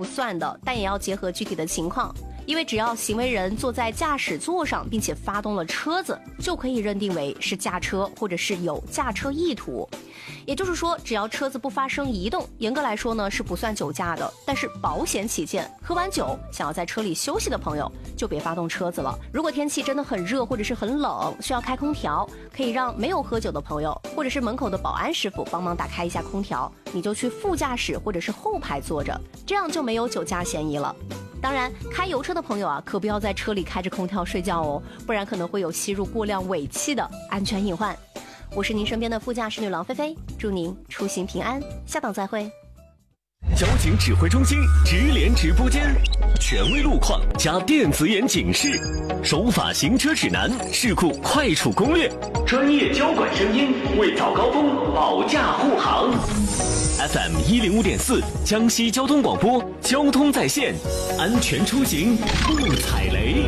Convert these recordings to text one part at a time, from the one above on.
不算的，但也要结合具体的情况。因为只要行为人坐在驾驶座上并且发动了车子，就可以认定为是驾车或者是有驾车意图。也就是说，只要车子不发生移动，严格来说呢是不算酒驾的。但是保险起见，喝完酒想要在车里休息的朋友就别发动车子了。如果天气真的很热或者是很冷，需要开空调，可以让没有喝酒的朋友或者是门口的保安师傅帮忙打开一下空调，你就去副驾驶或者是后排坐着，这样就没有酒驾嫌疑了。当然，开油车的朋友啊，可不要在车里开着空调睡觉哦，不然可能会有吸入过量尾气的安全隐患。我是您身边的副驾驶女郎菲菲，祝您出行平安，下档再会。 交警指挥中心直连直播间，权威路况加电子眼警示，守法行车指南，事故快处攻略，专业交管声音为早高峰保驾护航。FM 105.4江西交通广播，交通在线，安全出行不踩雷。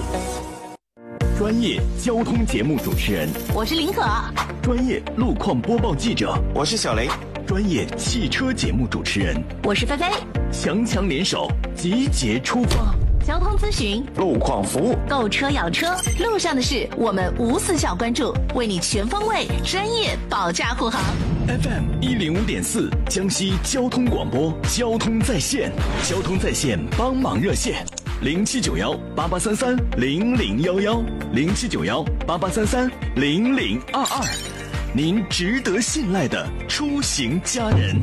专业交通节目主持人， 我是林可； 专业路况播报记者， 我是小雷； 专业汽车节目主持人， 我是菲菲。 强联手，集结出发。 交通咨询、 路况服务、 购车养车，路上的事我们无死角关注，为你全方位、专业保驾护航。 FM 105.4江西交通广播，交通在线，交通在线帮忙热线079188330011，079188330022，您值得信赖的出行家人。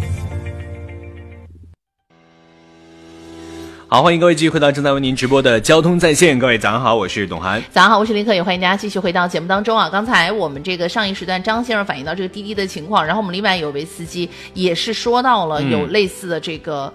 好，欢迎各位继续回到正在为您直播的交通在线。各位早上好，我是董涵。 早上好，我是林可，也欢迎大家继续回到节目当中啊。刚才我们这个上一时段张先生反映到这个滴滴的情况，然后我们另外有位司机也是说到了有类似的这个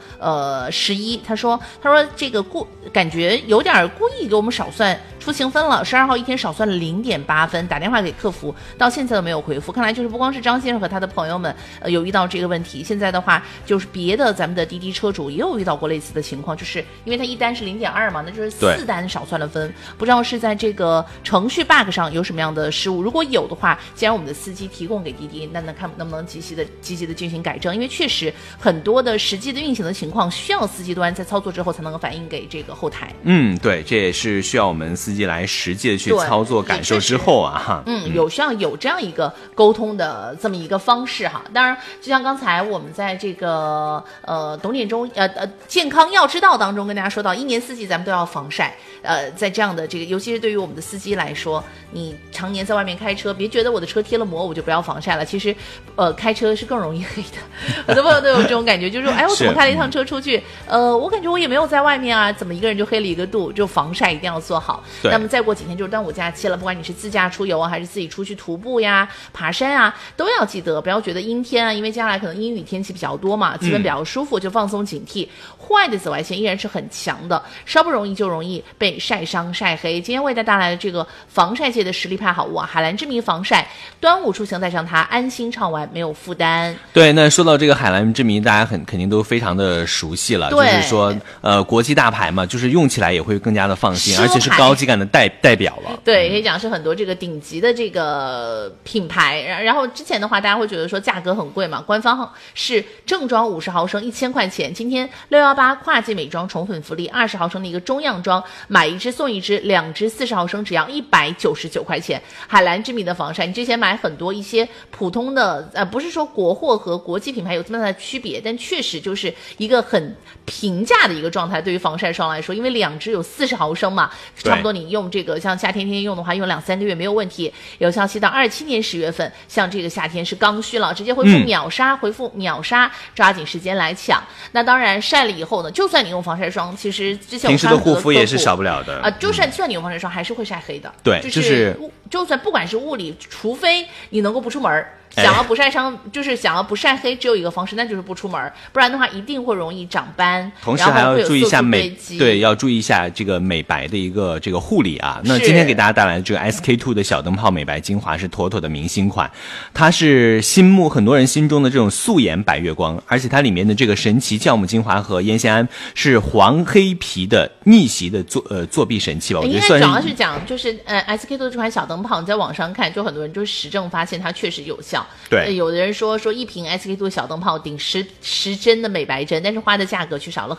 11，他说这个感觉有点故意给我们少算出行分了，12号一天少算了0.8分，打电话给客服，到现在都没有回复。看来就是不光是张先生和他的朋友们有遇到这个问题，现在的话就是别的咱们的滴滴车主也有遇到过类似的情况，就是因为他一单是0.2嘛，那就是4单少算了分，不知道是在这个程序 bug 上有什么样的失误，如果有的话，既然我们的司机提供给滴滴，那看能不能积极的进行改正，因为确实很多的实际的运行的情况需要司机端在操作之后才能够反映给这个后台。对， 这也是需要我们司机来实际的去操作感受之后啊， 需要有这样一个沟通的这么一个方式哈。当然，就像刚才我们在这个懂点中健康要知道当中跟大家说到，1年4季咱们都要防晒。在这样的这个，尤其是对于我们的司机来说，你常年在外面开车，别觉得我的车贴了膜我就不要防晒了。其实，开车是更容易黑的。很多朋友都有这种感觉，就是说，哎，我怎么开了一趟车出去，我感觉我也没有在外面啊，怎么一个人就黑了1个度？就防晒一定要做好。那么再过几天就是端午假期了，不管你是自驾出游啊，还是自己出去徒步呀、爬山啊，都要记得不要觉得阴天啊，因为接下来可能阴雨天气比较多嘛，气温比较舒服，就放松警惕。户外的紫外线依然是很强的，稍不容易就容易被晒伤晒黑。今天为大家带来的这个防晒界的实力派好物啊，海蓝之谜防晒，端午出行带上它，安心畅玩，没有负担。 对，那说到这个海蓝之谜，大家肯定都非常的熟悉了，就是说国际大牌嘛，就是用起来也会更加的放心，而且是高级感的代表了。 对，可以讲是很多这个顶级的这个品牌。然后之前的话，大家会觉得说价格很贵嘛，官方是正装50毫升1000块钱，今天618跨界美妆宠粉福利，20毫升的一个中样装，买1支送1支，2支40毫升只要199块钱。海蓝之谜的防晒，你之前买很多一些普通的不是说国货和国际品牌有这么大的区别，但确实就是一个很平价的一个状态。对于防晒霜来说，因为2支有40毫升嘛，差不多你用这个像夏天天天用的话，用2-3个月没有问题。有效期到27年10月份，像这个夏天是刚需了，直接回复秒杀，回复秒杀，抓紧时间来抢。那当然晒了以后呢，就算你用防晒霜，其实之前我平时的护肤也是少不了的就算你用防晒霜还是会晒黑的。 对， 就算不管是物理，除非你能够不出门。想要不晒伤，就是想要不晒黑，只有一个方式，那就是不出门，不然的话一定会容易长斑。 同时还要注意一下要注意一下这个美白的一个这个护理啊。那今天给大家带来的这个 SK2 的小灯泡美白精华是妥妥的明星款，它是很多人心中的这种素颜白月光，而且它里面的这个神奇酵母精华和烟酰胺是黄黑皮的逆袭的作弊神器吧？我觉得算是。 主要是讲就是SK2 的这款小灯泡，你在网上看，就很多人就实证发现它确实有效。 对， 有的人说一瓶 SK2 小灯泡顶10针的美白针，但是花的价格却少了